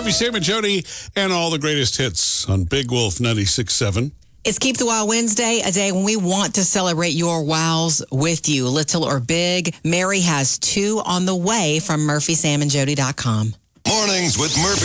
Murphy, Sam, and Jody, and all the greatest hits on Big Wolf 96.7. It's Keep the Wow Wednesday, a day when we want to celebrate your wows with you, little or big. Mary has 2 on the way from MurphySamandJody.com. Mornings with Murphy.